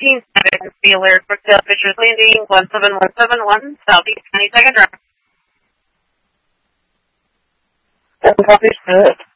18-7 Steeler, Brookdale Fishers Landing, 17171, Southeast 22nd Drive. Copy,